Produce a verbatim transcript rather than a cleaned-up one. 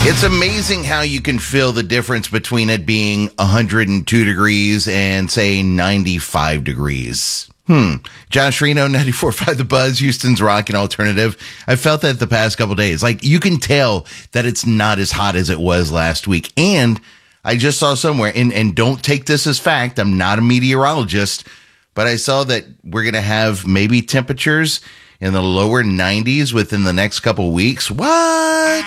It's amazing how you can feel the difference between it being one hundred two degrees and, say, ninety-five degrees. Hmm. Josh Reno, ninety-four point five The Buzz, Houston's Rock and Alternative. I felt that the past couple days. Like, you can tell that it's not as hot as it was last week. And I just saw somewhere, and, and don't take this as fact, I'm not a meteorologist, but I saw that we're going to have maybe temperatures in the lower nineties within the next couple weeks. What?